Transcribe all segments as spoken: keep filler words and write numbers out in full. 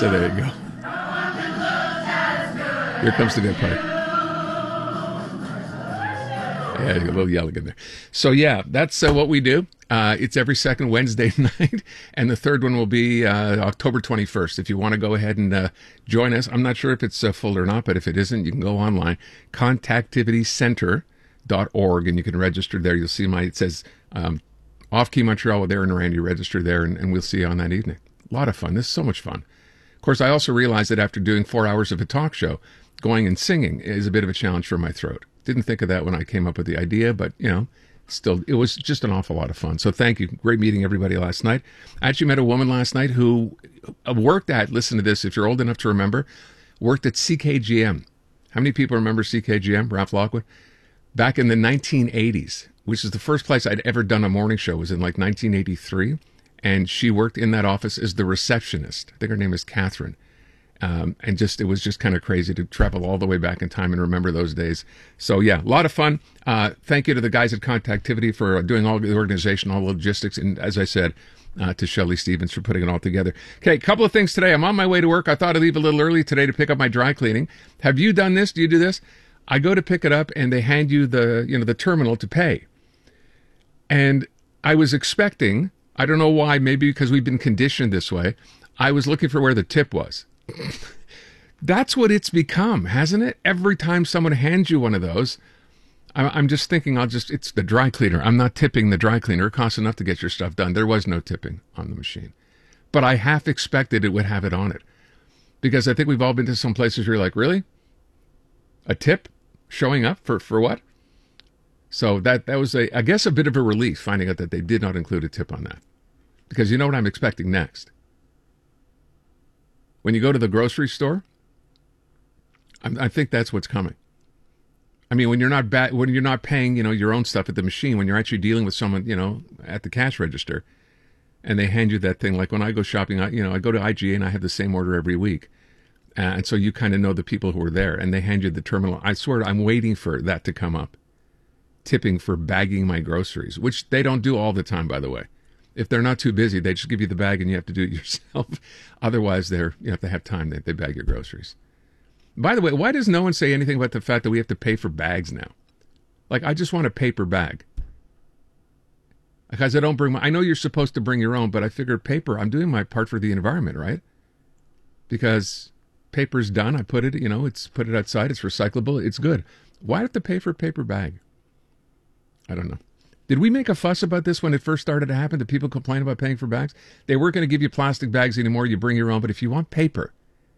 So there you go. Here comes the good part. Yeah, a little yelling in there. So yeah, that's uh, what we do. Uh, it's every second Wednesday night, and the third one will be uh, October twenty-first. If you want to go ahead and uh, join us, I'm not sure if it's uh, full or not, but if it isn't, you can go online, contactivity center dot org, and you can register there. You'll see my, it says um, Off-Key Montreal with Aaron and Randy. Register there, and, and we'll see you on that evening. A lot of fun. This is so much fun. Of course, I also realized that after doing four hours of a talk show, going and singing is a bit of a challenge for my throat. Didn't think of that when I came up with the idea, but, you know, still, it was just an awful lot of fun. So thank you. Great meeting everybody last night. I actually met a woman last night who worked at, listen to this, if you're old enough to remember, worked at C K G M. How many people remember C K G M, Ralph Lockwood? Back in the nineteen eighties, which is the first place I'd ever done a morning show, was in like nineteen eighty-three. And she worked in that office as the receptionist. I think her name is Catherine. Um, and just, it was just kind of crazy to travel all the way back in time and remember those days. So yeah, a lot of fun. Uh, thank you to the guys at Contactivity for doing all the organization, all the logistics. And as I said, uh, to Shelley Stevens for putting it all together. Okay. A couple of things today. I'm on my way to work. I thought I'd leave a little early today to pick up my dry cleaning. Have you done this? Do you do this? I go to pick it up and they hand you the, you know, the terminal to pay. And I was expecting, I don't know why, maybe because we've been conditioned this way, I was looking for where the tip was. That's what it's become, hasn't it? Every time someone hands you one of those, I'm just thinking, I'll just, it's the dry cleaner. I'm not tipping the dry cleaner. It costs enough to get your stuff done. There was no tipping on the machine. But I half expected it would have it on it. Because I think we've all been to some places where you're like, really? A tip showing up for, for what? So that, that was, a, I guess, a bit of a relief finding out that they did not include a tip on that. Because you know what I'm expecting next? When you go to the grocery store, I, I think that's what's coming. I mean, when you're not ba- when you're not paying, you know, your own stuff at the machine, when you're actually dealing with someone, you know, at the cash register, and they hand you that thing. Like when I go shopping, I, you know, I go to I G A and I have the same order every week, uh, and so you kind of know the people who are there, and they hand you the terminal. I swear, I'm waiting for that to come up. Tipping for bagging my groceries, which they don't do all the time, by the way. If they're not too busy, they just give you the bag and you have to do it yourself. Otherwise, they're, you have to have time. They, they bag your groceries. By the way, why does no one say anything about the fact that we have to pay for bags now? Like, I just want a paper bag. Because I don't bring my, I know you're supposed to bring your own, but I figured paper, I'm doing my part for the environment, right? Because paper's done. I put it, you know, it's put it outside. It's recyclable. It's good. Why do I have to pay for a paper bag? I don't know. Did we make a fuss about this when it first started to happen? Did people complain about paying for bags? They weren't going to give you plastic bags anymore. You bring your own. But if you want paper,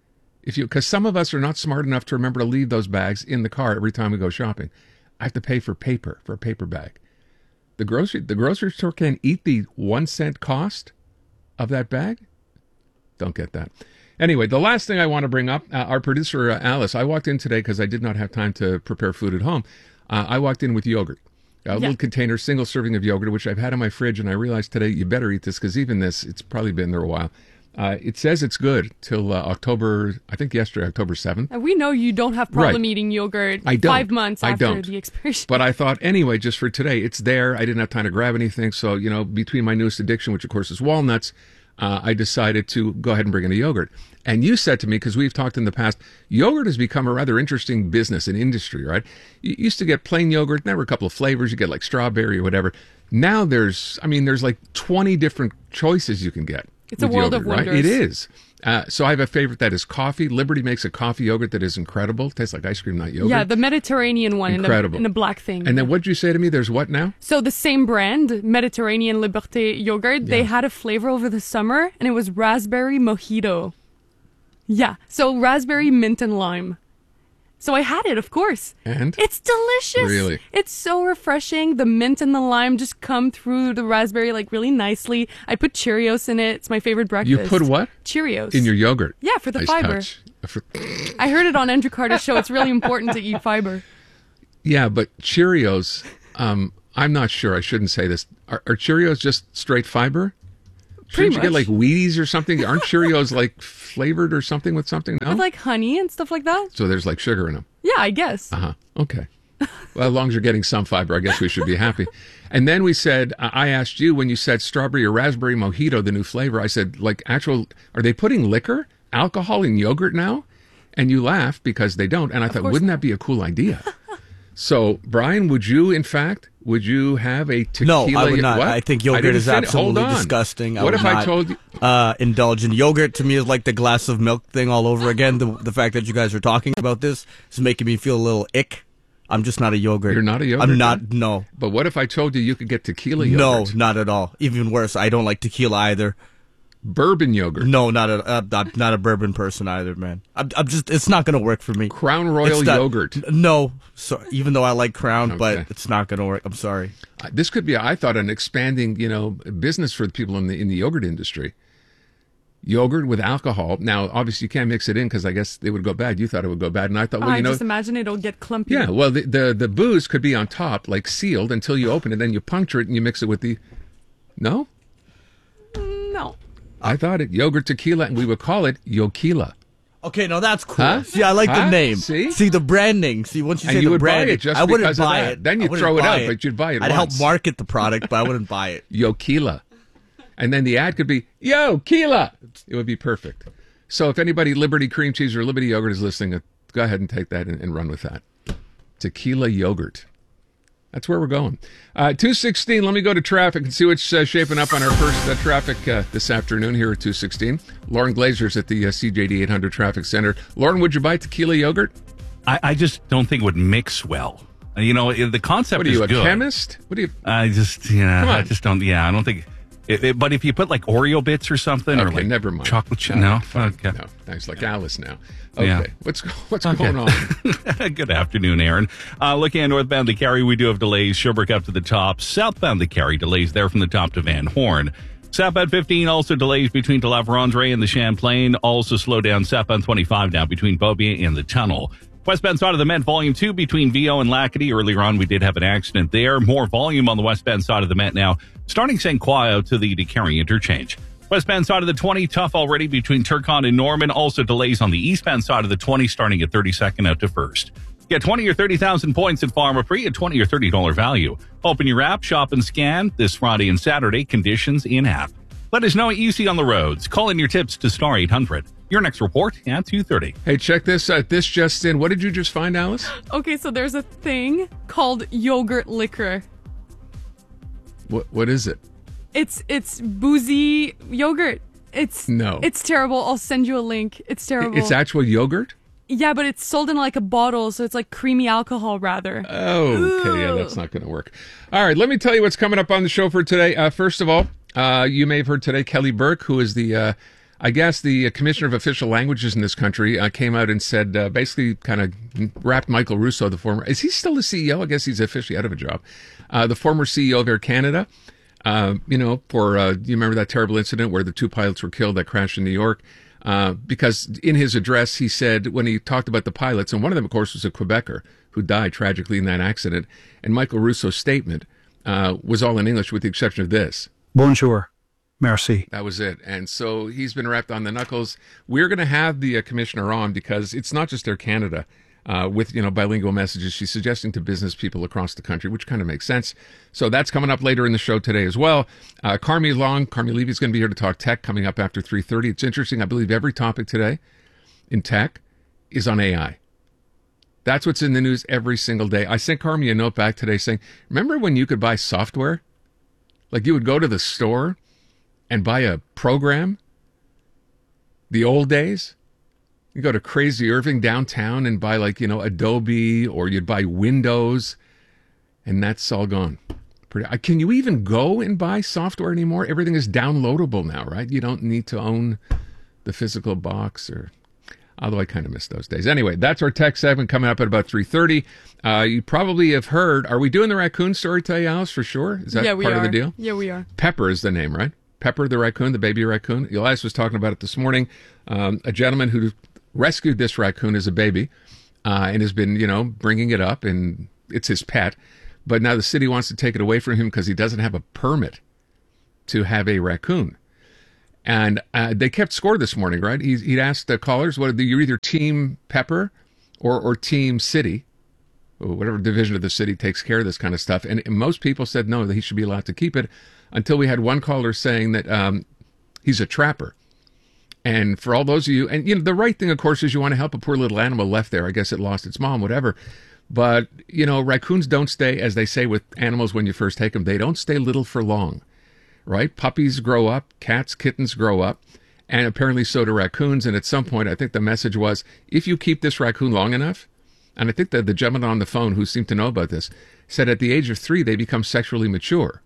if you, because some of us are not smart enough to remember to leave those bags in the car every time we go shopping. I have to pay for paper, for a paper bag. The grocery, the grocery store can't eat the one cent cost of that bag? Don't get that. Anyway, the last thing I want to bring up, uh, our producer, uh, Alice, I walked in today because I did not have time to prepare food at home. Uh, I walked in with yogurt. A yeah. little container, single serving of yogurt, which I've had in my fridge, and I realized today you better eat this because even this, it's probably been there a while. Uh, it says it's good till uh, October, I think yesterday, October seventh. And we know you don't have problem right. eating yogurt I don't. five months I after don't. the expiration. But I thought, anyway, just for today, it's there. I didn't have time to grab anything. So, you know, between my newest addiction, which of course is walnuts, uh, I decided to go ahead and bring in a yogurt. And you said to me, because we've talked in the past, yogurt has become a rather interesting business and industry, right? You used to get plain yogurt, and there were a couple of flavors. You get like strawberry or whatever. Now there's, I mean, there's like twenty different choices you can get. It's a world yogurt, of wonders. Right? It is. Uh, so I have a favorite that is coffee. Liberty makes a coffee yogurt that is incredible. It tastes like ice cream, not yogurt. Yeah, the Mediterranean one incredible. in the, in the black thing. And then what did you say to me? There's what now? So the same brand, Mediterranean Liberté yogurt, yeah. they had a flavor over the summer, and it was raspberry mojito. Yeah, so raspberry, mint, and lime. So I had it, of course. And? It's delicious. Really? It's so refreshing. The mint and the lime just come through the raspberry like really nicely. I put Cheerios in it. It's my favorite breakfast. You put what? Cheerios. In your yogurt? Yeah, for the nice fiber. Touch. For... I heard it on Andrew Carter's show. It's really important to eat fiber. Yeah, but Cheerios, um, I'm not sure. I shouldn't say this. Are, are Cheerios just straight fiber? Shouldn't you get like Wheaties or something? Aren't Cheerios like flavored or something with something? No? With like honey and stuff like that? So there's like sugar in them? Yeah, I guess. Uh-huh. Okay. Well, as long as you're getting some fiber, I guess we should be happy. And then we said, I asked you when you said strawberry or raspberry mojito, the new flavor, I said, like actual, are they putting liquor? alcohol in yogurt now? And you laugh because they don't. And I thought, course wouldn't not. that be a cool idea? So, Brian, would you, in fact, would you have a tequila? No, I would not. What? I think I yogurt didn't is fin- absolutely Hold on. disgusting. I What would if I not, told you? Uh, indulge in yogurt to me is like the glass of milk thing all over again. The the fact that you guys are talking about this is making me feel a little ick. I'm just not a yogurt. You're not a yogurt I'm not. guy? No. But what if I told you you could get tequila No, yogurt? not at all. Even worse, I don't like tequila either. Bourbon yogurt. No, not a uh, not, not a bourbon person either, man. I'm, I'm just. It's not gonna work for me. Crown Royal It's not- yogurt. No, so even though I like Crown, Okay. but it's not gonna work. I'm sorry. Uh, This could be, I thought, an expanding, you know, business for the people in the in the yogurt industry. Yogurt with alcohol. Now, obviously, you can't mix it in because I guess it would go bad. You thought it would go bad, and I thought, well, I you know, just imagine it'll get clumpy. yeah. Well, the, the the booze could be on top, like sealed, until you open it, then you puncture it and you mix it with the. No, No. I thought it yogurt tequila, and we would call it Yokila. Okay, no, that's cool. Huh? See, I like Huh? the name. See? See the branding. See, once you And say you the would buy branding, it just I wouldn't because of buy that. it. Then I you'd wouldn't throw it buy out, but you'd buy it I'd once. help market the product, but I wouldn't buy it. Yokila. And then the ad could be, Yo, Keela. It would be perfect. So if anybody Liberty cream cheese or Liberty yogurt is listening, uh, go ahead and take that and, and run with that. Tequila yogurt. That's where we're going. Uh, two sixteen, let me go to traffic and see what's uh, shaping up on our first uh, traffic uh, this afternoon here at two sixteen. Lauren Glazer's at the uh, C J D eight hundred Traffic Center. Lauren, would you buy tequila yogurt? I, I just don't think it would mix well. Uh, You know, it- the concept What are is you, a good. chemist? What do you... I just, yeah, Come on. I just don't. Yeah, I don't think. It, it- but if you put like Oreo bits or something, or Okay, like never mind. chocolate chip, no, okay. No, nice, like Alice now. Okay, Yeah. what's what's Okay. going on? Good afternoon, Aaron. Uh, looking at northbound to Cary, we do have delays. Sherbrooke up to the top. Southbound to Cary, delays there from the top to Van Horn. Southbound fifteen, also delays between De La Vérendrye and the Champlain. Also slow down southbound twenty-five now between Beaubien and the tunnel. Westbound side of the Met, volume two between V O and Lacadie. Earlier on, we did have an accident there. More volume on the westbound side of the Met now, starting Saint Croix out to the DeCary interchange. Westbound side of the twenty, tough already between Turcon and Norman. Also delays on the eastbound side of the twenty, starting at thirty-second out to first. Get twenty or thirty thousand points at Pharmaprix at twenty or thirty dollars value. Open your app, shop and scan this Friday and Saturday. Conditions in app. Let us know what you see on the roads. Call in your tips to Star eight hundred. Your next report at two thirty. Hey, check this out. This just in. What did you just find, Alice? Okay, so there's a thing called yogurt liquor. What What is it? It's it's boozy yogurt. It's No. It's terrible. I'll send you a link. It's terrible. It's actual yogurt? Yeah, but it's sold in like a bottle, so it's like creamy alcohol rather. Oh, okay. Yeah, that's not going to work. All right, let me tell you what's coming up on the show for today. Uh, first of all, uh, you may have heard today Kelly Burke, who is the, uh, I guess, the uh, Commissioner of Official Languages in this country, uh, came out and said, uh, basically kind of wrapped Michael Russo, the former, is he still the C E O? I guess he's officially out of a job. Uh, the former C E O of Air Canada. Uh, you know, for, uh, you remember that terrible incident where the two pilots were killed that crashed in New York? Uh, because in his address, he said, when he talked about the pilots, and one of them, of course, was a Quebecer who died tragically in that accident, and Michael Russo's statement uh, was all in English with the exception of this. Bonjour. Merci. That was it. And so he's been wrapped on the knuckles. We're going to have the uh, commissioner on because it's not just Air Canada. Uh, with, you know, bilingual messages she's suggesting to business people across the country, which kind of makes sense. So that's coming up later in the show today as well. Uh, Carmi Long, Carmi Levy is going to be here to talk tech coming up after three thirty. It's interesting. I believe every topic today in tech is on A I. That's what's in the news every single day. I sent Carmi a note back today saying, remember when you could buy software? Like you would go to the store and buy a program? The old days? You go to Crazy Irving downtown and buy like, you know, Adobe, or you'd buy Windows, and that's all gone. Pretty, uh, can you even go and buy software anymore? Everything is downloadable now, right? You don't need to own the physical box, or although I kind of miss those days. Anyway, that's our tech segment coming up at about three thirty. Uh, you probably have heard, are we doing the raccoon story today, Alice, for sure? Is that yeah, we part are. of the deal? Yeah, we are. Pepper is the name, right? Pepper the raccoon, the baby raccoon. Elias was talking about it this morning. Um, a gentleman who rescued this raccoon as a baby uh, and has been, you know, bringing it up, and it's his pet. But now the city wants to take it away from him because he doesn't have a permit to have a raccoon. And uh, they kept score this morning, right? He, he'd asked the callers, "What you're either Team Pepper or, or Team City, or whatever division of the city takes care of this kind of stuff." And, and most people said no, that he should be allowed to keep it, until we had one caller saying that um, he's a trapper. And for all those of you, and you know, the right thing, of course, is you want to help a poor little animal left there. I guess it lost its mom, whatever. But, you know, raccoons don't stay, as they say with animals when you first take them, they don't stay little for long, right? Puppies grow up, cats, kittens grow up, and apparently so do raccoons. And at some point, I think the message was, if you keep this raccoon long enough, and I think that the gentleman on the phone who seemed to know about this said at the age of three, they become sexually mature.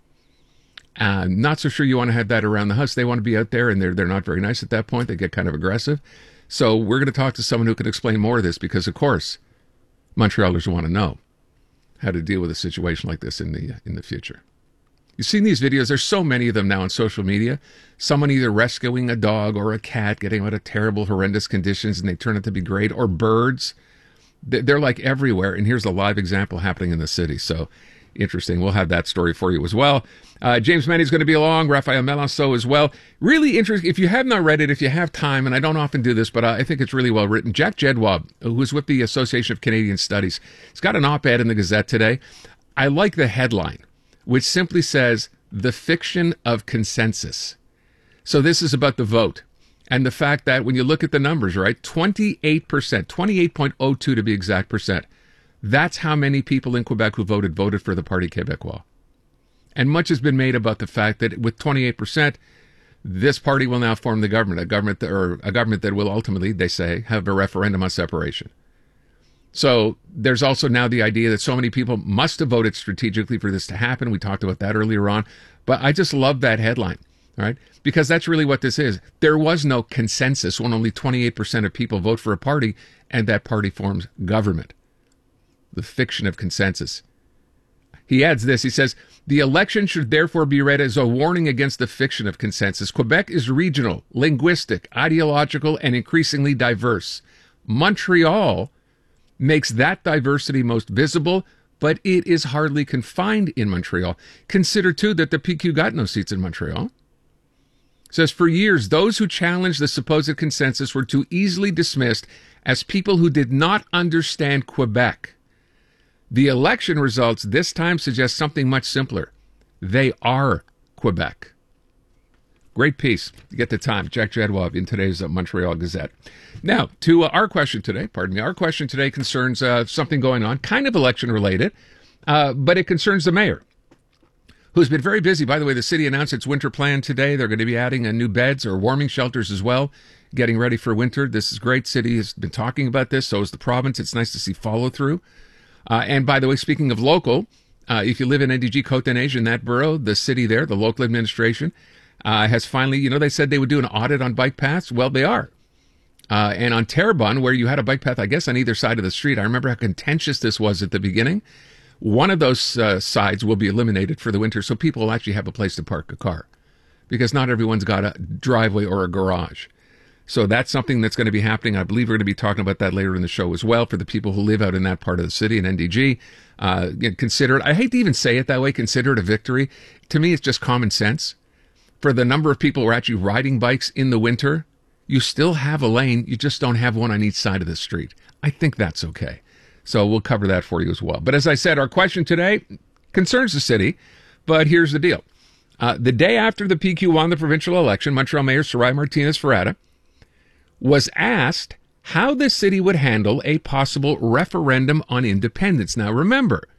Uh, not so sure you want to have that around the house. They want to be out there, and they're they're not very nice at that point. They get kind of aggressive. So we're going to talk to someone who could explain more of this because, of course, Montrealers want to know how to deal with a situation like this in the in the future. You've seen these videos. There's so many of them now on social media. Someone either rescuing a dog or a cat, getting out of terrible, horrendous conditions, and they turn out to be great, or birds. They're like everywhere. And here's a live example happening in the city. So interesting. We'll have that story for you as well. Uh, James Manny's going to be along. Raphael Melanceau as well. Really interesting. If you have not read it, if you have time, and I don't often do this, but I think it's really well written. Jack Jedwab, who's with the Association of Canadian Studies, he's got an op-ed in the Gazette today. I like the headline, which simply says, "The Fiction of Consensus." So this is about the vote. And the fact that when you look at the numbers, right, twenty-eight percent, twenty-eight point oh two to be exact percent, that's how many people in Quebec who voted, voted for the Parti Québécois. And much has been made about the fact that with twenty-eight percent, this party will now form the government, a government that, or a government that will ultimately, they say, have a referendum on separation. So there's also now the idea that so many people must have voted strategically for this to happen. We talked about that earlier on. But I just love that headline, right? Because that's really what this is. There was no consensus when only twenty-eight percent of people vote for a party and that party forms government. The fiction of consensus. He adds this, he says, "The election should therefore be read as a warning against the fiction of consensus. Quebec is regional, linguistic, ideological, and increasingly diverse. Montreal makes that diversity most visible, but it is hardly confined in Montreal. Consider, too, that the P Q got no seats in Montreal." It says, "For years, those who challenged the supposed consensus were too easily dismissed as people who did not understand Quebec. The election results this time suggest something much simpler. They are Quebec." Great piece. You get the time. Jack Jedwab in today's uh, Montreal Gazette. Now, to uh, our question today, pardon me, our question today concerns uh, something going on, kind of election related, uh, but it concerns the mayor, who's been very busy. By the way, the city announced its winter plan today. They're going to be adding uh, new beds or warming shelters as well, getting ready for winter. This is great. City has been talking about this. So is the province. It's nice to see follow through. Uh, and by the way, speaking of local, uh, if you live in N D G Côte-des-Neiges in that borough, the city there, the local administration, uh, has finally, you know, they said they would do an audit on bike paths. Well, they are. Uh, and on Terrebonne, where you had a bike path, I guess, on either side of the street, I remember how contentious this was at the beginning. One of those uh, sides will be eliminated for the winter, so people will actually have a place to park a car, because not everyone's got a driveway or a garage. So that's something that's going to be happening. I believe we're going to be talking about that later in the show as well for the people who live out in that part of the city in N D G. Uh, consider it, I hate to even say it that way, consider it a victory. To me, it's just common sense. For the number of people who are actually riding bikes in the winter, you still have a lane. You just don't have one on each side of the street. I think that's okay. So we'll cover that for you as well. But as I said, our question today concerns the city, but here's the deal. Uh, the day after the P Q won the provincial election, Montreal Mayor Soraya Martinez-Ferrada was asked how the city would handle a possible referendum on independence. Now, remember,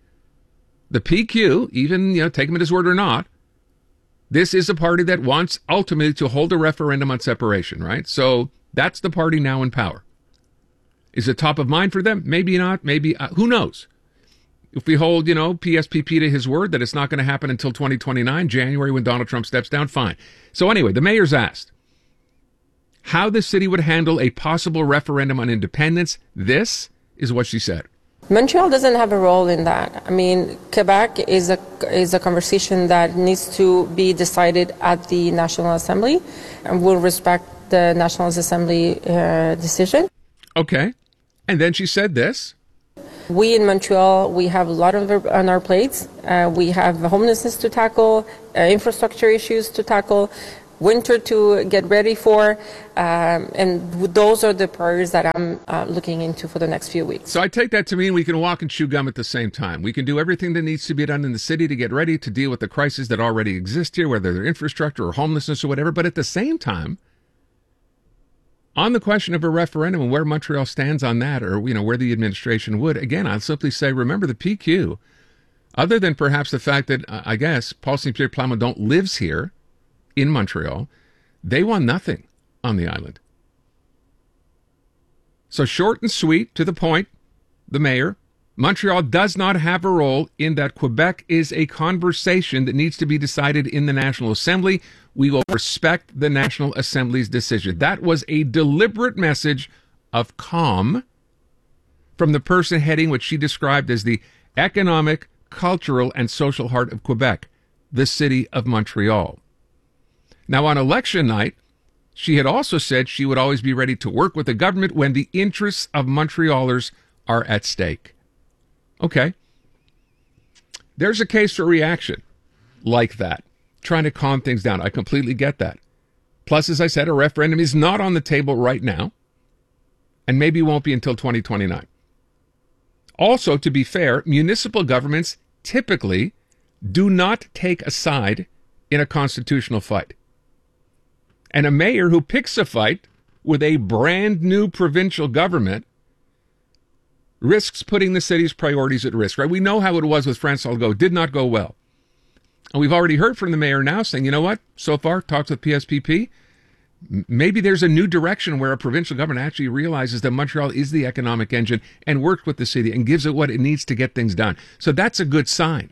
the P Q, even, you know, take him at his word or not, this is a party that wants ultimately to hold a referendum on separation, right? So that's the party now in power. Is it top of mind for them? Maybe not. Maybe, uh, who knows? If we hold, you know, P S P P to his word that it's not going to happen until twenty twenty-nine, January, when Donald Trump steps down, fine. So anyway, the mayor's asked how the city would handle a possible referendum on independence. This is what she said. Montreal doesn't have a role in that. I mean, Quebec is a is a conversation that needs to be decided at the National Assembly, and we'll respect the National Assembly uh, decision. Okay. And then she said this. We in Montreal, we have a lot of on our plates. Uh, we have homelessness to tackle, uh, infrastructure issues to tackle, winter to get ready for, um, and those are the priorities that I'm uh, looking into for the next few weeks. So I take that to mean we can walk and chew gum at the same time. We can do everything that needs to be done in the city to get ready to deal with the crises that already exist here, whether they're infrastructure or homelessness or whatever, but at the same time, On the question of a referendum and where Montreal stands on that, or, you know, where the administration would, again, I'll simply say, remember the P Q, other than perhaps the fact that, uh, I guess, Paul Saint-Pierre Plamondon lives here in Montreal, they won nothing on the island. So short and sweet, to the point, the mayor, Montreal does not have a role in that. Quebec is a conversation that needs to be decided in the National Assembly. We will respect the National Assembly's decision. That was a deliberate message of calm from the person heading what she described as the economic, cultural, and social heart of Quebec, the city of Montreal. Now, on election night, she had also said she would always be ready to work with the government when the interests of Montrealers are at stake. Okay. There's a case for reaction like that, trying to calm things down. I completely get that. Plus, as I said, a referendum is not on the table right now, and maybe won't be until twenty twenty-nine. Also, to be fair, municipal governments typically do not take a side in a constitutional fight. And a mayor who picks a fight with a brand new provincial government risks putting the city's priorities at risk, right? We know how it was with François Legault. It did not go well. And we've already heard from the mayor now saying, you know what, so far, talks with P S P P, maybe there's a new direction where a provincial government actually realizes that Montreal is the economic engine and works with the city and gives it what it needs to get things done. So that's a good sign.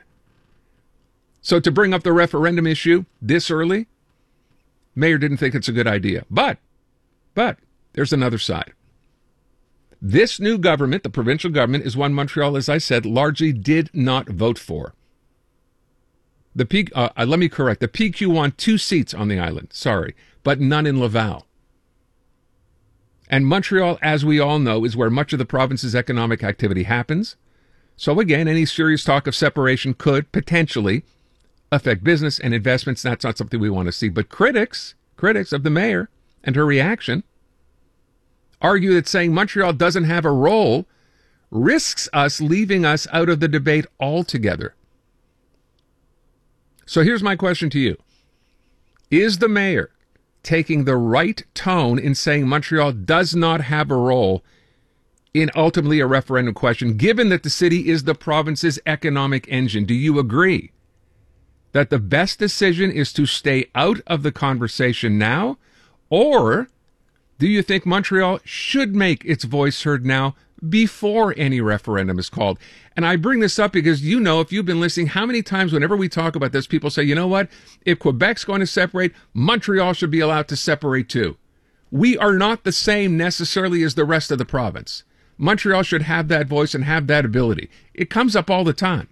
So to bring up the referendum issue this early, mayor didn't think it's a good idea. But, but, there's another side. This new government, the provincial government, is one Montreal, as I said, largely did not vote for. The P, uh, let me correct, the P Q won two seats on the island, sorry, but none in Laval. And Montreal, as we all know, is where much of the province's economic activity happens. So again, any serious talk of separation could potentially affect business and investments. That's not something we want to see. But critics, critics of the mayor and her reaction, argue that saying Montreal doesn't have a role risks us leaving us out of the debate altogether. So here's my question to you. Is the mayor taking the right tone in saying Montreal does not have a role in ultimately a referendum question, given that the city is the province's economic engine? Do you agree that the best decision is to stay out of the conversation now? Or do you think Montreal should make its voice heard now before any referendum is called? And I bring this up because, you know, if you've been listening, how many times whenever we talk about this, people say, you know what, if Quebec's going to separate, Montreal should be allowed to separate too. We are not the same necessarily as the rest of the province. Montreal should have that voice and have that ability. It comes up all the time.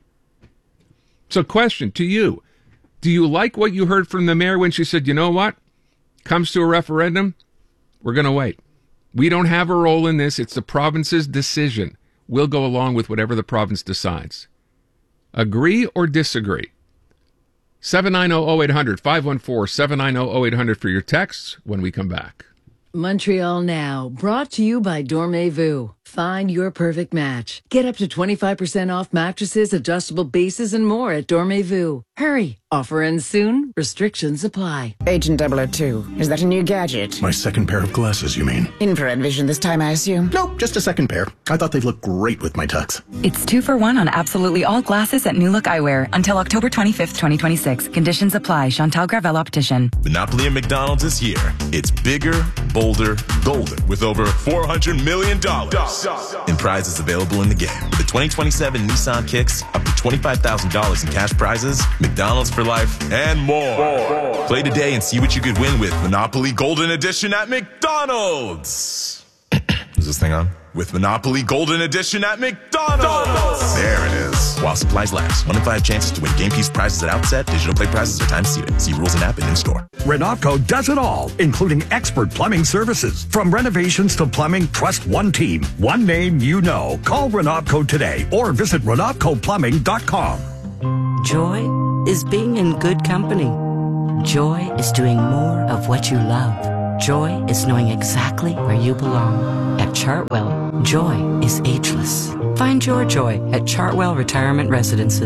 So question to you, do you like what you heard from the mayor when she said, you know what, comes to a referendum, we're going to wait. We don't have a role in this. It's the province's decision. We'll go along with whatever the province decides. Agree or disagree? seven nine zero, zero eight hundred, five one four, seven nine zero, zero eight hundred for your texts when we come back. Montreal Now, brought to you by Dormez-vous. Find your perfect match. Get up to twenty-five percent off mattresses, adjustable bases, and more at Dormez-vous. Hurry. Offer ends soon. Restrictions apply. Agent double oh two, is that a new gadget? My second pair of glasses, you mean? Infrared vision this time, I assume? Nope, just a second pair. I thought they'd look great with my tux. It's two for one on absolutely all glasses at New Look Eyewear until October twenty-fifth, twenty twenty-six. Conditions apply. Chantal Gravel Optician. Monopoly at McDonald's is here. It's bigger, bolder, golden with over four hundred million dollars in prizes available in the game. With the twenty twenty-seven Nissan Kicks, up to twenty-five thousand dollars in cash prizes, McDonald's for life, and more. more. Play today and see what you could win with Monopoly Golden Edition at McDonald's. Is this thing on? With Monopoly Golden Edition at McDonald's. There it is. While supplies last. One in five chances to win game piece prizes at outset. Digital play prizes are time seated. See rules and app and in-store. Renovco does it all, including expert plumbing services. From renovations to plumbing, trust one team. One name you know. Call Renovco today or visit Renovco Plumbing dot com. Joy is being in good company. Joy is doing more of what you love. Joy is knowing exactly where you belong. At Chartwell, joy is ageless. Find your joy at Chartwell Retirement Residences.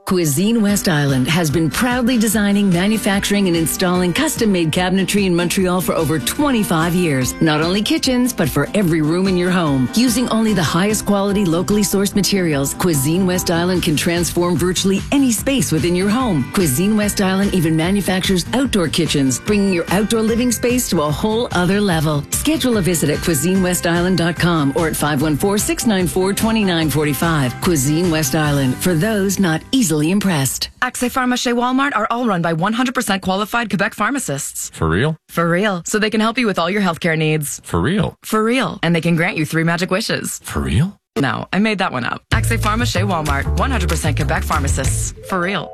Cuisine West Island has been proudly designing, manufacturing, and installing custom-made cabinetry in Montreal for over twenty-five years. Not only kitchens, but for every room in your home. Using only the highest quality, locally sourced materials, Cuisine West Island can transform virtually any space within your home. Cuisine West Island even manufactures outdoor kitchens, bringing your outdoor living space to a whole other level. Schedule a visit at cuisine west island dot com or at five one four, six nine four, two nine four five. Cuisine West Island, for those not easily impressed. Accès Pharma chez Walmart are all run by one hundred percent qualified Quebec pharmacists. For real? For real. So they can help you with all your healthcare needs. For real? For real. And they can grant you three magic wishes. For real? No, I made that one up. Accès Pharma chez Walmart. one hundred percent Quebec pharmacists. For real.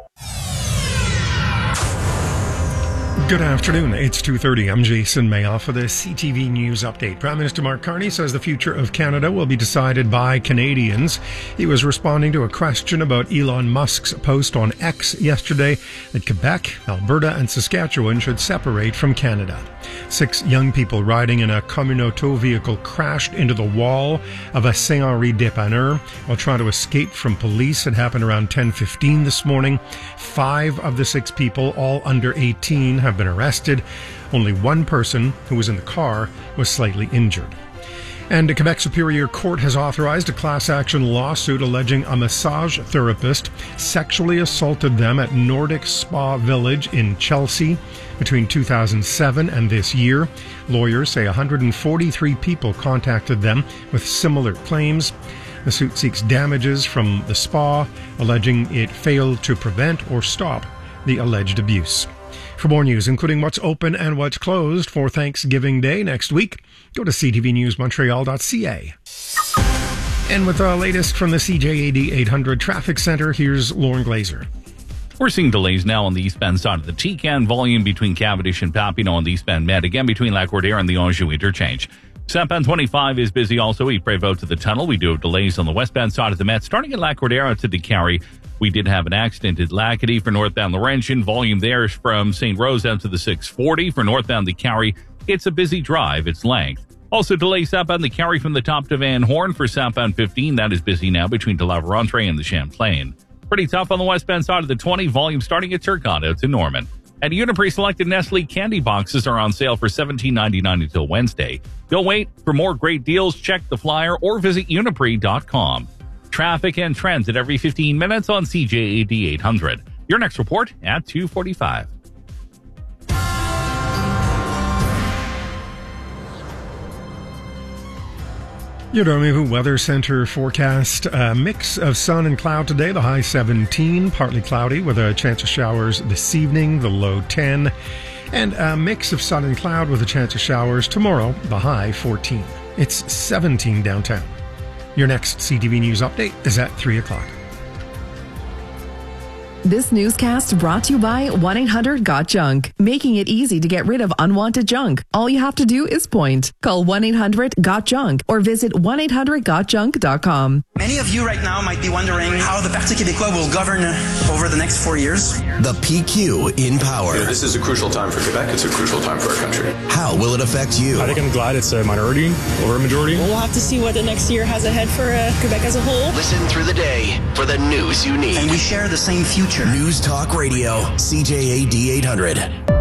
Good afternoon. It's two thirty. I'm Jason Mayoff for the C T V News Update. Prime Minister Mark Carney says the future of Canada will be decided by Canadians. He was responding to a question about Elon Musk's post on X yesterday that Quebec, Alberta, and Saskatchewan should separate from Canada. Six young people riding in a communauto vehicle crashed into the wall of a Saint-Henri dépanneur while trying to escape from police. It happened around ten fifteen this morning. Five of the six people, all under eighteen, have been arrested. Only one person, who was in the car, was slightly injured. And the Quebec Superior Court has authorized a class action lawsuit alleging a massage therapist sexually assaulted them at Nordic Spa Village in Chelsea between two thousand seven and this year. Lawyers say one hundred forty-three people contacted them with similar claims. The suit seeks damages from the spa, alleging it failed to prevent or stop the alleged abuse. For more news, including what's open and what's closed for Thanksgiving Day next week, go to c t v news montreal dot c a. And with the latest from the C J A D eight hundred Traffic Center, here's Lauren Glazer. We're seeing delays now on the eastbound side of the T C A N, volume between Cavendish and Papineau on the eastbound Med, again between Lac-Cordaire and the Anjou interchange. Southbound twenty-five is busy also. East Prévost to the tunnel. We do have delays on the westbound side of the Met, starting at Lac-Cordaire out to Décarie. We did have an accident at Lacadie for northbound Laurentian. Volume there is from Saint Rose out to the six forty. For northbound Décarie, it's a busy drive. It's length. Also delays southbound Décarie from the top to Van Horn. For southbound fifteen, that is busy now between De La Vérendrye and the Champlain. Pretty tough on the westbound side of the twenty. Volume starting at Turcotte out to Norman. And Uniprix selected Nestle candy boxes are on sale for seventeen ninety-nine until Wednesday. Don't wait. For more great deals, check the flyer or visit uniprix dot com. Traffic and trends at every fifteen minutes on C J A D eight hundred. Your next report at two forty-five. Your Dormez-vous Weather Center forecast, a mix of sun and cloud today, the high seventeen, partly cloudy with a chance of showers this evening, the low ten, and a mix of sun and cloud with a chance of showers tomorrow, the high fourteen. It's seventeen downtown. Your next C T V News update is at three o'clock. This newscast brought to you by one eight hundred got junk, making it easy to get rid of unwanted junk. All you have to do is point. Call one eight hundred got junk or visit one eight hundred got junk dot com. Many of you right now might be wondering how the Parti Québécois will govern over the next four years. The P Q in power. You know, this is a crucial time for Quebec. It's a crucial time for our country. How will it affect you? I think I'm glad it's a minority over a majority. We'll have to see what the next year has ahead for uh, Quebec as a whole. Listen through the day for the news you need. And we share the same future. News Talk Radio, C J A D eight hundred.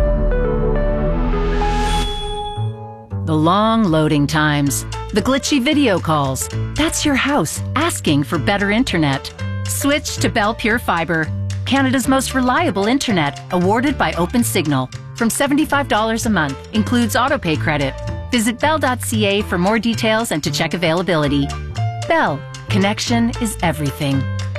The long loading times, the glitchy video calls. That's your house asking for better internet. Switch to Bell Pure Fiber, Canada's most reliable internet, awarded by OpenSignal. From seventy-five dollars a month, includes autopay credit. Visit bell dot c a for more details and to check availability. Bell, connection is everything.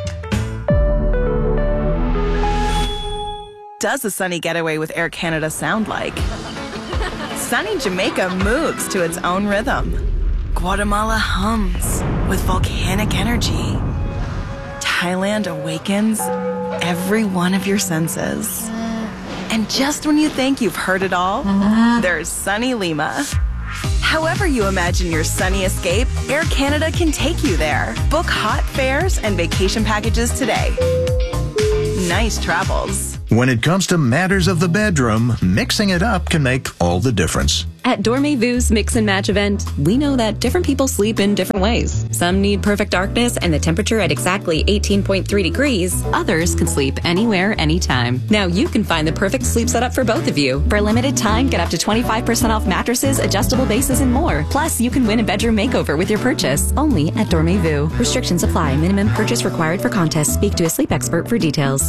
Does a sunny getaway with Air Canada sound like? Sunny Jamaica moves to its own rhythm. Guatemala hums with volcanic energy. Thailand awakens every one of your senses. And just when you think you've heard it all, there's sunny Lima. However you imagine your sunny escape, Air Canada can take you there. Book hot fares and vacation packages today. Nice travels. When it comes to matters of the bedroom, mixing it up can make all the difference. At Dormez-Vu's Mix and Match event, we know that different people sleep in different ways. Some need perfect darkness and the temperature at exactly eighteen point three degrees. Others can sleep anywhere, anytime. Now you can find the perfect sleep setup for both of you. For a limited time, get up to twenty-five percent off mattresses, adjustable bases, and more. Plus, you can win a bedroom makeover with your purchase. Only at Dormez-Vu. Restrictions apply. Minimum purchase required for contest. Speak to a sleep expert for details.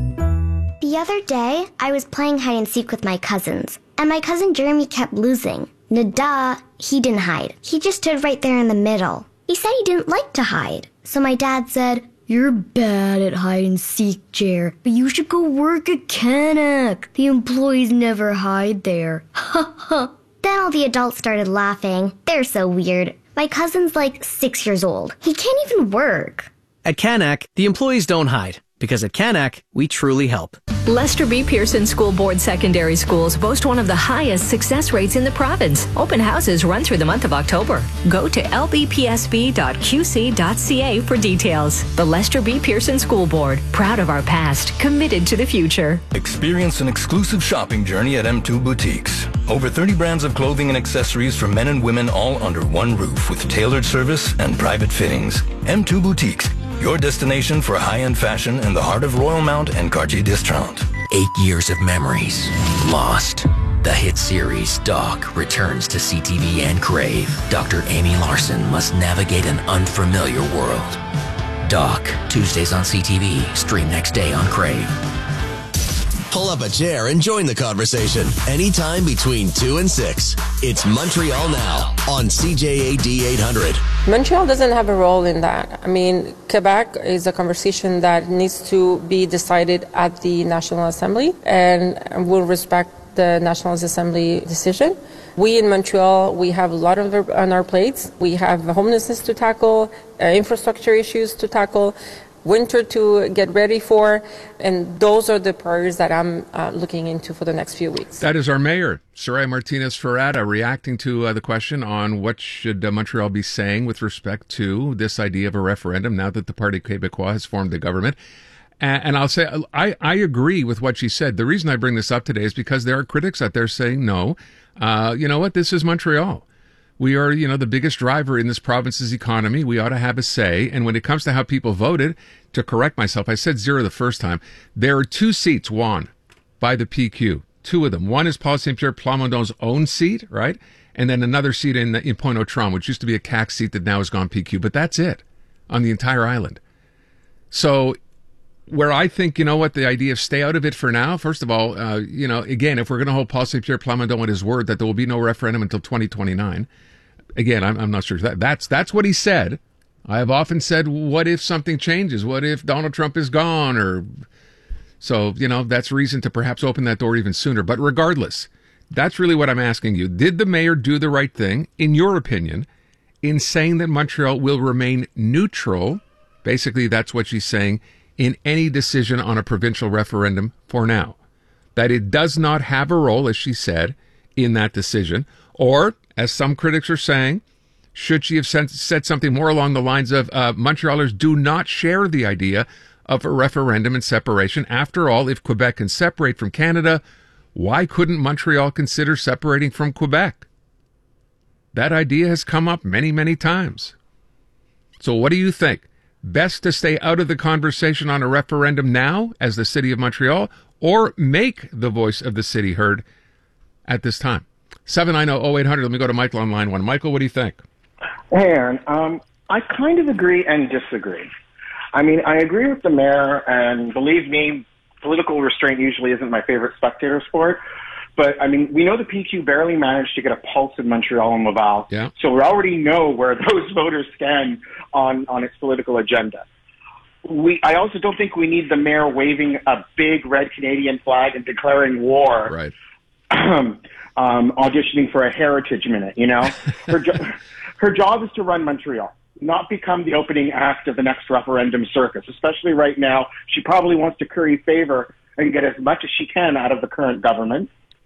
The other day, I was playing hide and seek with my cousins, and my cousin Jeremy kept losing. Nada, he didn't hide. He just stood right there in the middle. He said he didn't like to hide. So my dad said, "You're bad at hide and seek, Jer, but you should go work at Canuck. The employees never hide there." Ha ha. Then all the adults started laughing. They're so weird. My cousin's like six years old. He can't even work. At Canuck, the employees don't hide, because at Canuck, we truly help. Lester B. Pearson School Board secondary schools boast one of the highest success rates in the province. Open houses run through the month of October. Go to l b p s b dot q c dot c a for details. The Lester B. Pearson School Board, proud of our past, committed to the future. Experience an exclusive shopping journey at M two Boutiques. Over thirty brands of clothing and accessories for men and women all under one roof with tailored service and private fittings. M two Boutiques, your destination for high-end fashion in the heart of Royalmount and Cartier d'Estrade. Eight years of memories lost. The hit series Doc returns to C T V and Crave. Doctor Amy Larson must navigate an unfamiliar world. Doc, Tuesdays on C T V, stream next day on Crave. Pull up a chair and join the conversation anytime between two and six. It's Montreal Now on C J A D eight hundred. Montreal doesn't have a role in that. I mean, Quebec is a conversation that needs to be decided at the National Assembly, and we'll respect the National Assembly decision. We in Montreal, we have a lot of on our plates. We have homelessness to tackle, uh, infrastructure issues to tackle, winter to get ready for, and those are the priorities that I'm uh, looking into for the next few weeks. That is our mayor, Soraya Martinez-Ferrada, reacting to uh, the question on what should uh, Montreal be saying with respect to this idea of a referendum now that the Parti Québécois has formed the government. And, and I'll say, I, I agree with what she said. The reason I bring this up today is because there are critics out there saying, no, uh, you know what, this is Montreal. We are, you know, the biggest driver in this province's economy. We ought to have a say. And when it comes to how people voted, to correct myself, I said zero the first time. There are two seats won by the P Q. Two of them. One is Paul Saint-Pierre Plamondon's own seat, right? And then another seat in in Pointe-aux-Trembles, which used to be a C A C seat that now has gone P Q. But that's it on the entire island. So where I think, you know what, the idea of stay out of it for now, first of all, uh, you know, again, if we're going to hold Paul Saint-Pierre Plamondon at his word that there will be no referendum until twenty twenty-nine, again, I'm, I'm not sure. That, that's that's what he said. I have often said, what if something changes? What if Donald Trump is gone? Or so, you know, that's reason to perhaps open that door even sooner. But regardless, that's really what I'm asking you. Did the mayor do the right thing, in your opinion, in saying that Montreal will remain neutral? Basically, that's what she's saying in any decision on a provincial referendum for now. That it does not have a role, as she said, in that decision. Or, as some critics are saying, should she have said something more along the lines of uh, Montrealers do not share the idea of a referendum and separation. After all, if Quebec can separate from Canada, why couldn't Montreal consider separating from Quebec? That idea has come up many, many times. So what do you think? Best to stay out of the conversation on a referendum now as the City of Montreal, or make the voice of the city heard at this time? seven nine zero, zero eight hundred. Let me go to Michael on line one. Michael, what do you think? Hey, Aaron. Um, I kind of agree and disagree. I mean, I agree with the mayor, and believe me, political restraint usually isn't my favorite spectator sport. But, I mean, we know the P Q barely managed to get a pulse in Montreal and Laval. Yeah. So we already know where those voters stand on, on its political agenda. We, I also don't think we need the mayor waving a big red Canadian flag and declaring war. Right. um, auditioning for a heritage minute, you know? Her, jo- her job is to run Montreal, not become the opening act of the next referendum circus, especially right now. She probably wants to curry favor and get as much as she can out of the current government.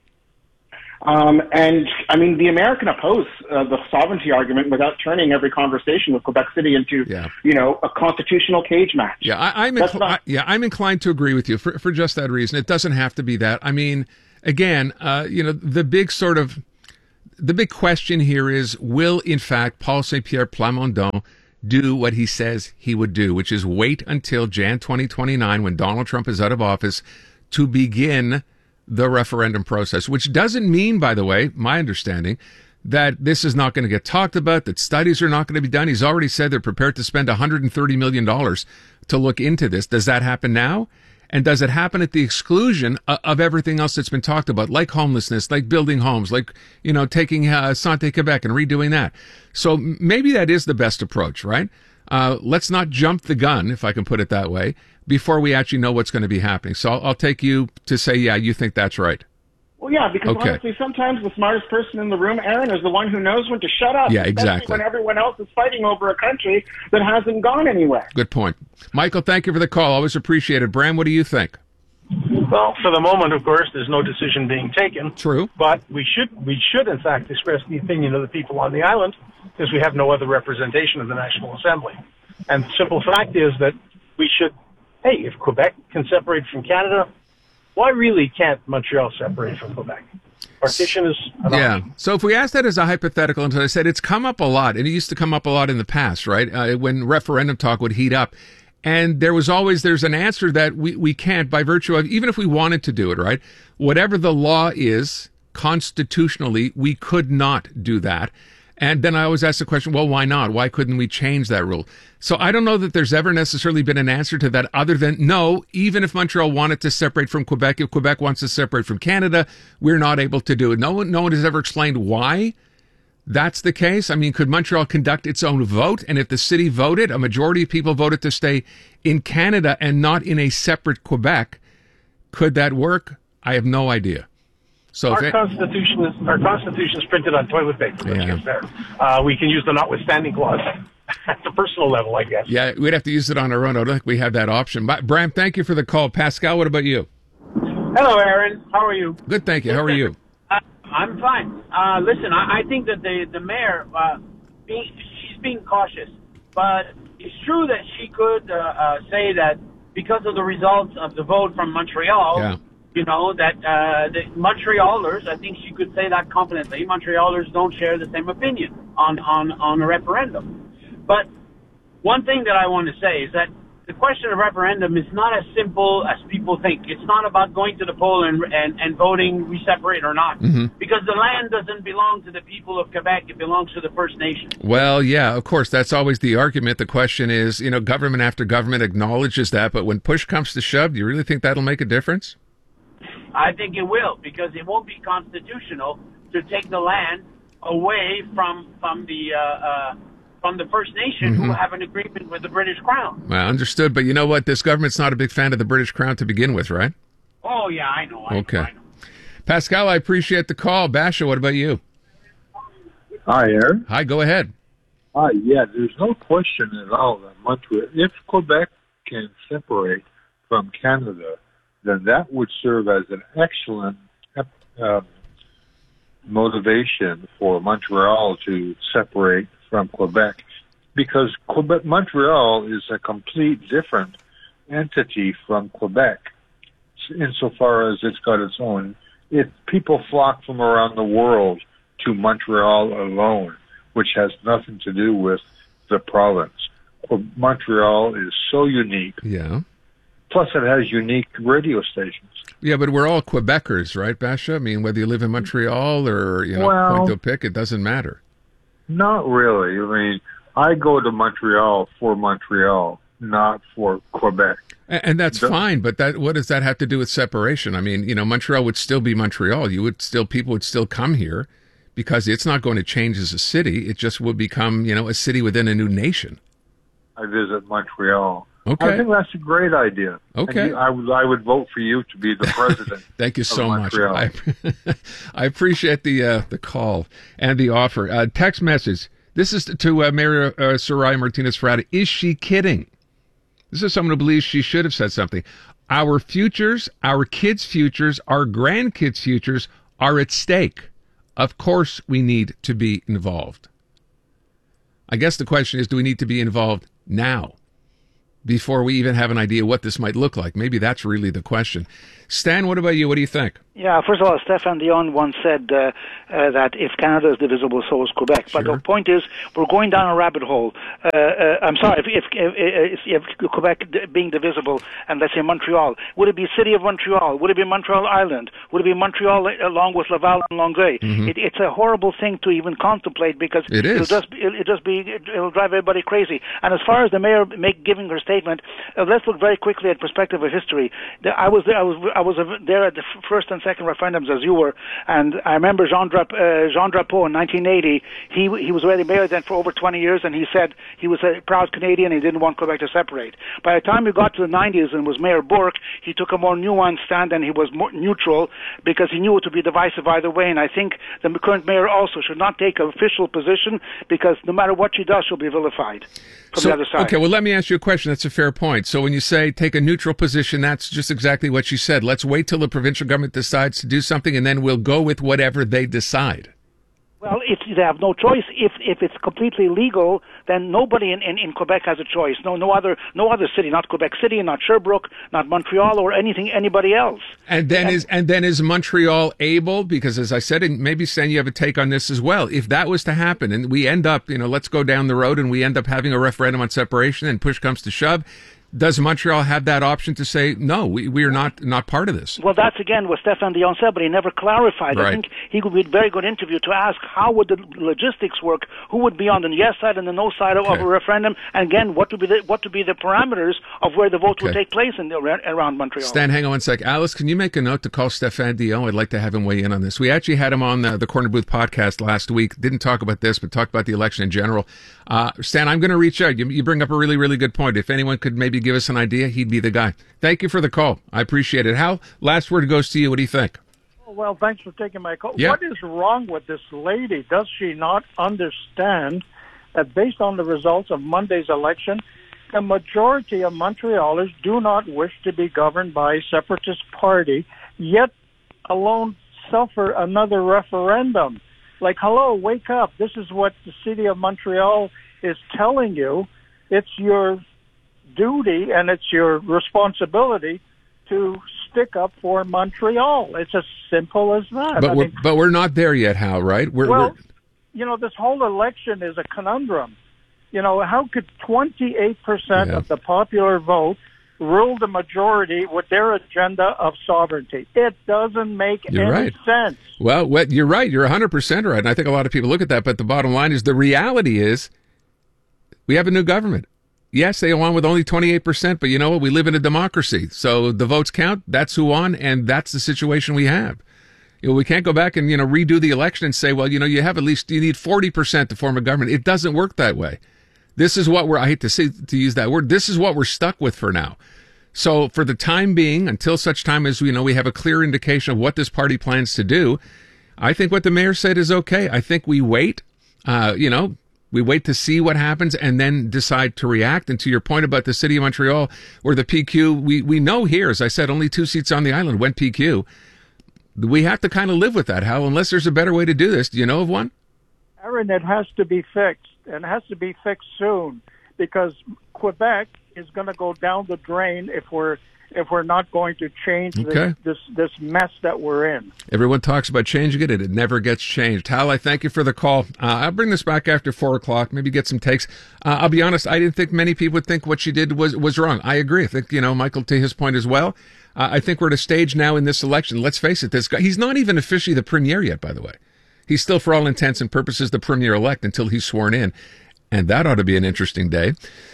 Um, and, I mean, the American oppose uh, the sovereignty argument without turning every conversation with Quebec City into, yeah. you know, a constitutional cage match. Yeah, I, I'm incl- I, yeah, I'm inclined to agree with you for, for just that reason. It doesn't have to be that. I mean, again, uh, you know, the big sort of the big question here is, will, in fact, Paul Saint-Pierre Plamondon do what he says he would do, which is wait until January twenty twenty-nine, when Donald Trump is out of office, to begin the referendum process, which doesn't mean, by the way, my understanding, that this is not going to get talked about, that studies are not going to be done. He's already said they're prepared to spend one hundred thirty million dollars to look into this. Does that happen now? And does it happen at the exclusion of everything else that's been talked about, like homelessness, like building homes, like, you know, taking uh, Santé Quebec and redoing that? So maybe that is the best approach, right? Uh, let's not jump the gun, if I can put it that way, before we actually know what's going to be happening. So I'll, I'll take you to say, yeah, you think that's right. Well, yeah, because Okay. honestly, sometimes the smartest person in the room, Aaron, is the one who knows when to shut up. Yeah, especially exactly. when everyone else is fighting over a country that hasn't gone anywhere. Good point. Michael, thank you for the call. Always appreciate it. Bram, what do you think? Well, for the moment, of course, there's no decision being taken. True. But we should, we should, in fact, express the opinion of the people on the island, because we have no other representation of the National Assembly. And the simple fact is that we should, hey, if Quebec can separate from Canada, why really can't Montreal separate from Quebec? Partition is an Yeah. option. So if we ask that as a hypothetical, and as I said, it's come up a lot, and it used to come up a lot in the past, right? Uh, when referendum talk would heat up. And there was always, there's an answer that we, we can't, by virtue of, even if we wanted to do it, right? Whatever the law is, constitutionally, we could not do that. And then I always ask the question, well, why not? Why couldn't we change that rule? So I don't know that there's ever necessarily been an answer to that other than, no, even if Montreal wanted to separate from Quebec, if Quebec wants to separate from Canada, we're not able to do it. No one, no one has ever explained why that's the case. I mean, could Montreal conduct its own vote? And if the city voted, a majority of people voted to stay in Canada and not in a separate Quebec, could that work? I have no idea. So our if it, constitution is our constitution is printed on toilet paper. Let's Yeah. get there. Uh, we can use the notwithstanding clause at the personal level, I guess. yeah, we'd have to use it on our own. I don't think we have that option. But Bram, thank you for the call. Pascal, what about you? Hello, Aaron. How are you? Good, thank you. How are you? Uh, I'm fine. Uh, listen, I, I think that the the mayor, uh, being, she's being cautious, but it's true that she could uh, uh, say that because of the results of the vote from Montreal, Yeah. you know, that uh, the Montrealers, I think she could say that confidently, Montrealers don't share the same opinion on, on, on a referendum. But one thing that I want to say is that the question of referendum is not as simple as people think. It's not about going to the poll and and, and voting we separate or not. Mhm. Because the land doesn't belong to the people of Quebec. It belongs to the First Nations. Well, yeah, of course, that's always the argument. The question is, you know, government after government acknowledges that, but when push comes to shove, do you really think that'll make a difference? I think it will, because it won't be constitutional to take the land away from from the uh, uh, from the First Nation who Mhm. have an agreement with the British Crown. Well, understood, but you know what? This government's not a big fan of the British Crown to begin with, right? Oh yeah, I know. I Okay. Pascal, I appreciate the call. Basha, what about you? Hi, Aaron. Hi, go ahead. Hi, yeah, there's no question at all that Montreal, if Quebec can separate from Canada, then that would serve as an excellent uh, motivation for Montreal to separate from Quebec, because Quebec, Montreal is a complete different entity from Quebec, insofar as it's got its own. It people flock from around the world to Montreal alone, which has nothing to do with the province. Montreal is so unique. Yeah. Plus, it has unique radio stations. Yeah, but we're all Quebecers, right, Basha? I mean, whether you live in Montreal or, you know, Well- Pointe-au-Pic, it doesn't matter. Not really. I mean, I go to Montreal for Montreal, not for Quebec. And, and that's The- fine, but that what does that have to do with separation? I mean, you know, Montreal would still be Montreal. You would still, people would still come here because it's not going to change as a city. It just would become, you know, a city within a new nation. I visit Montreal. Okay. I think that's a great idea. Okay. And you, I would I would vote for you to be the president. Thank you of so much. Montreal. I, I appreciate the uh, the call and the offer. Uh, text message. This is to uh, Mayor uh, Soraya Martinez Ferrada. Is she kidding? This is someone who believes she should have said something. Our futures, our kids' futures, our grandkids' futures are at stake. Of course we need to be involved. I guess the question is, do we need to be involved now? Before we even have an idea what this might look like. Maybe that's really the question. Stan, what about you? What do you think? Yeah, first of all, Stéphane Dion once said uh, uh, that if Canada is divisible, so is Quebec. Sure. But the point is, we're going down a rabbit hole. Uh, uh, I'm sorry, if, if, if, if, if Quebec being divisible, and let's say Montreal, would it be City of Montreal? Would it be Montreal Island? Would it be Montreal along with Laval and Longueuil? Mm-hmm. It, it's a horrible thing to even contemplate because it is. it'll just, it'll just be, it'll drive everybody crazy. And as far as the mayor make, giving her statement, uh, let's look very quickly at perspective of history. The, I was there, I was, I was there at the first and second referendums as you were, and I remember Jean, Drap- uh, Jean Drapeau in nineteen eighty. He he was already mayor then for over twenty years, and he said he was a proud Canadian. He didn't want Quebec to separate. By the time he got to the nineties and was Mayor Bourque, he took a more nuanced stand and he was more neutral because he knew it would be divisive either way. And I think the current mayor also should not take an official position because no matter what she does, she'll be vilified from so, the other side. Okay, well, let me ask you a question. That's a fair point. So when you say take a neutral position, that's just exactly what she said. Let's wait till the provincial government decides to do something, and then we'll go with whatever they decide. Well, if they have no choice, if if it's completely legal, then nobody in, in, in Quebec has a choice. No, no other no other city, not Quebec City, not Sherbrooke, not Montreal, or anything anybody else. And then and, is and then is Montreal able? Because as I said, and maybe Stan, you have a take on this as well. If that was to happen, and we end up, you know, let's go down the road, and we end up having a referendum on separation, and push comes to shove. Does Montreal have that option to say, no, we, we are not not part of this? Well, that's, again, what Stéphane Dion said, but he never clarified. Right. I think he would be a very good interview to ask how would the logistics work, who would be on the yes side and the no side of, okay. of a referendum, and again, what would be the, what would be the parameters of where the vote okay. will take place in the, around Montreal. Stan, hang on one sec. Alice, can you make a note to call Stéphane Dion? I'd like to have him weigh in on this. We actually had him on the, the Corner Booth podcast last week. Didn't talk about this, but talked about the election in general. Uh, Stan, I'm going to reach out. You, you bring up a really, really good point. If anyone could maybe give us an idea, he'd be the guy. Thank you for the call. I appreciate it. Hal, last word goes to you. What do you think? Well, thanks for taking my call. Yep. What is wrong with this lady? Does she not understand that based on the results of Monday's election, the majority of Montrealers do not wish to be governed by a separatist party, yet alone suffer another referendum? Like, hello, wake up. This is what the city of Montreal is telling you. It's your duty and it's your responsibility to stick up for Montreal. It's as simple as that. But I we're mean, but we're not there yet, Hal. Right? We're, well, we're... you know, this whole election is a conundrum. You know, how could twenty-eight percent yeah. of the popular vote rule the majority with their agenda of sovereignty? It doesn't make You're any right. sense. Well, what, you're right. You're one hundred percent right. And I think a lot of people look at that. But the bottom line is the reality is we have a new government. Yes, they won with only twenty-eight percent, but you know what? We live in a democracy. So the votes count. That's who won, and that's the situation we have. You know, we can't go back and, you know, redo the election and say, well, you know, you have at least, you need forty percent to form a government. It doesn't work that way. This is what we're, I hate to say, to use that word, this is what we're stuck with for now. So for the time being, until such time as, you know, we have a clear indication of what this party plans to do, I think what the mayor said is okay. I think we wait, uh, you know, we wait to see what happens and then decide to react. And to your point about the city of Montreal, where the P Q, we, we know here, as I said, only two seats on the island went P Q. We have to kind of live with that, Hal, unless there's a better way to do this. Do you know of one? Aaron, it has to be fixed, and it has to be fixed soon, because Quebec is going to go down the drain if we're if we're not going to change Okay. this, this this mess that we're in. Everyone talks about changing it, and it never gets changed. Hal, I thank you for the call. Uh, I'll bring this back after four o'clock, maybe get some takes. Uh, I'll be honest, I didn't think many people would think what she did was, was wrong. I agree. I think, you know, Michael, to his point as well, uh, I think we're at a stage now in this election. Let's face it, this guy, he's not even officially the premier yet, by the way. He's still, for all intents and purposes, the premier-elect until he's sworn in. And that ought to be an interesting day.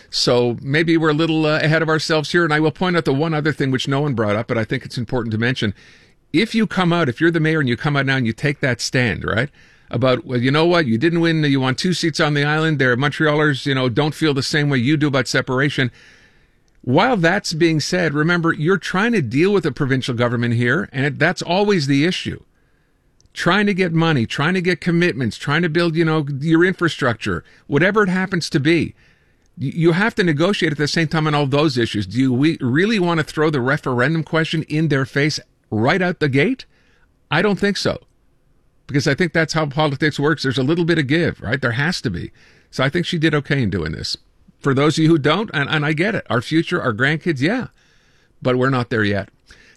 So maybe we're a little uh, ahead of ourselves here. And I will point out the one other thing which no one brought up, but I think it's important to mention. If you come out, if you're the mayor and you come out now and you take that stand, right, about, well, you know what, you didn't win, you won two seats on the island, there, Montrealers, you know, don't feel the same way you do about separation. While that's being said, remember, you're trying to deal with a provincial government here, and it, that's always the issue. Trying to get money, trying to get commitments, trying to build, you know, your infrastructure, whatever it happens to be. You have to negotiate at the same time on all those issues. Do you we really want to throw the referendum question in their face right out the gate? I don't think so. Because I think that's how politics works. There's a little bit of give, right? There has to be. So I think she did okay in doing this. For those of you who don't, and, and I get it, our future, our grandkids, yeah. But we're not there yet.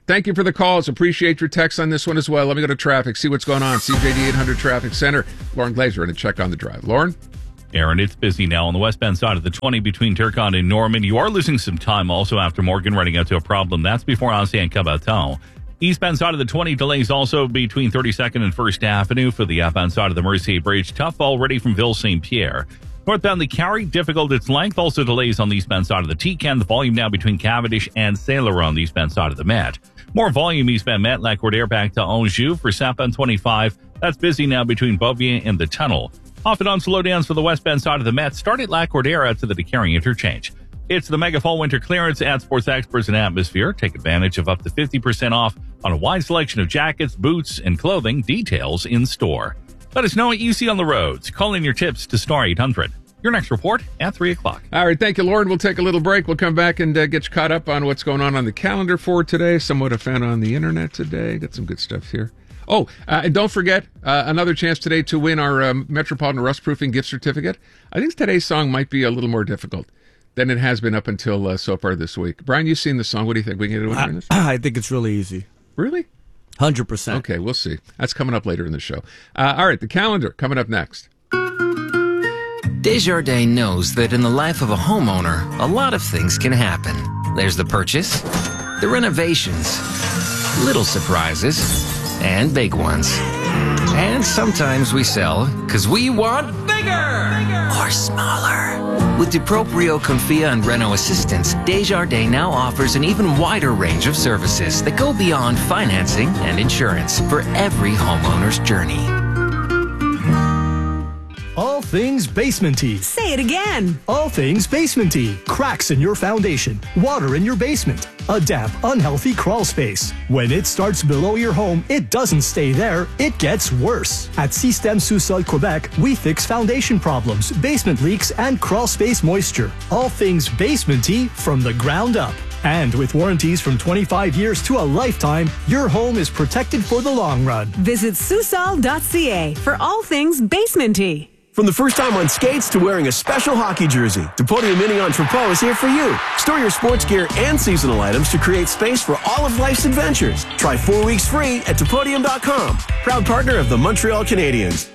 Thank you for the calls. Appreciate your texts on this one as well. Let me go to traffic, see what's going on. C J D eight hundred Traffic Center. Lauren Glazer in a check on the drive. Lauren? Aaron, it's busy now on the westbound side of the twenty between Turcotte and Norman. You are losing some time also after Morgan running out to a problem. That's before Ancien and Cabaton. Eastbound side of the twenty delays also between thirty-second and First Avenue for the outbound side of the Mercier Bridge. Tough already from Ville Saint Pierre. Northbound the Carry, difficult its length. Also delays on the eastbound side of the T-Can. The volume now between Cavendish and Saint Laurent on the eastbound side of the Met. More volume eastbound Met, Lac-Cordaire back to Anjou for southbound twenty-five. That's busy now between Beauvais and the Tunnel. Off and on slowdowns for the westbound side of the Met. Start at Lac-Cordaire out to the Decaring interchange. It's the Mega Fall Winter Clearance at Sports Experts and Atmosphere. Take advantage of up to fifty percent off on a wide selection of jackets, boots, and clothing. Details in store. Let us know what you see on the roads. Call in your tips to Star eight hundred. Your next report at three o'clock. All right, thank you, Lauren. We'll take a little break. We'll come back and uh, get you caught up on what's going on on the calendar for today, somewhat I found on the internet today. Got some good stuff here. Oh, uh, and don't forget, uh, another chance today to win our um, Metropolitan Rust-Proofing gift certificate. I think today's song might be a little more difficult than it has been up until uh, so far this week. Brian, you've seen the song. What do you think? We can get a winner in this? I think it's really easy. Really? one hundred percent. Okay, we'll see. That's coming up later in the show. Uh, all right, the calendar coming up next. Desjardins knows that in the life of a homeowner, a lot of things can happen. There's the purchase, the renovations, little surprises, and big ones. And sometimes we sell because we want bigger, bigger or smaller. With DeProprio, Confia, and Reno Assistance, Desjardins now offers an even wider range of services that go beyond financing and insurance for every homeowner's journey. All things basement-y. Say it again. All things basement-y. Cracks in your foundation. Water in your basement. A damp, unhealthy crawl space. When it starts below your home, it doesn't stay there. It gets worse. At Système Sous-Sol Quebec, we fix foundation problems, basement leaks, and crawl space moisture. All things basement-y from the ground up. And with warranties from twenty-five years to a lifetime, your home is protected for the long run. Visit Susol dot C A for all things basement-y. From the first time on skates to wearing a special hockey jersey, Depodium Mini Entrepôt is here for you. Store your sports gear and seasonal items to create space for all of life's adventures. Try four weeks free at Depodium dot com. Proud partner of the Montreal Canadiens.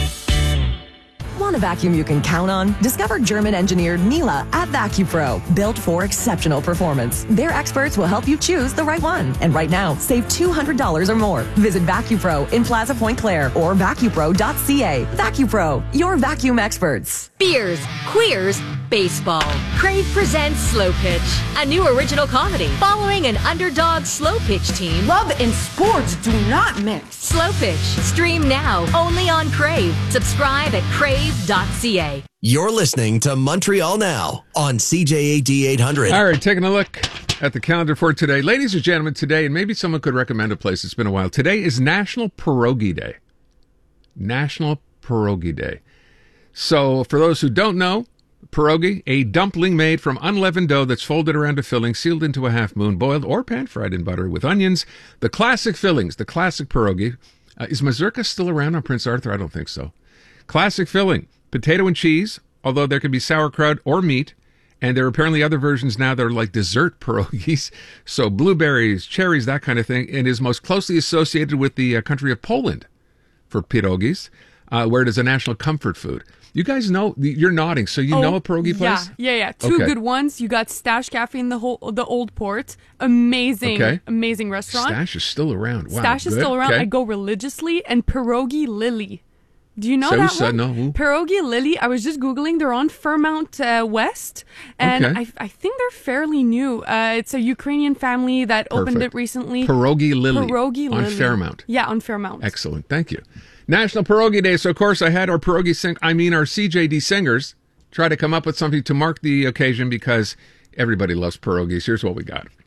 Want a vacuum you can count on? Discover German-engineered Miele at VacuPro, built for exceptional performance. Their experts will help you choose the right one. And right now, save two hundred dollars or more. Visit VacuPro in Plaza Point Claire or VacuPro dot C A. VacuPro, your vacuum experts. Beers, queers, baseball. Crave presents Slow Pitch, a new original comedy following an underdog slow pitch team. Love and sports do not mix. Slow Pitch, stream now only on Crave. Subscribe at crave dot C A. You're listening to Montreal Now on C J A D eight hundred. All right, taking a look at the calendar for today. Ladies and gentlemen, today, and maybe someone could recommend a place, it's been a while. Today is National Pierogi Day. National Pierogi Day. So, for those who don't know, pierogi, a dumpling made from unleavened dough that's folded around a filling, sealed into a half moon, boiled or pan-fried in butter with onions. The classic fillings, the classic pierogi. Uh, is Mazurka still around on Prince Arthur? I don't think so. Classic filling, potato and cheese, although there can be sauerkraut or meat. And there are apparently other versions now that are like dessert pierogies. So blueberries, cherries, that kind of thing. And is most closely associated with the uh, country of Poland for pierogis, uh, where it is a national comfort food. You guys know, you're nodding, so you oh, know a pierogi place? Yeah, yeah, yeah. Two okay. good ones. You got Stash Cafe in the whole, the Old Port. Amazing, okay. amazing restaurant. Stash is still around. Wow, Stash is good. still around. Okay. I go religiously. And Pierogi Lily. Do you know so, that so, one? No. Who? Pierogi Lily. I was just Googling. They're on Fairmount uh, West. And okay. I, I think they're fairly new. Uh, it's a Ukrainian family that Perfect. opened it recently. Pierogi Lily. Pierogi on Lily. Fairmount. Yeah, on Fairmount. Excellent. Thank you. National Pierogi Day. So, of course, I had our pierogi sing, I mean, our C J D singers try to come up with something to mark the occasion because everybody loves pierogis. Here's what we got.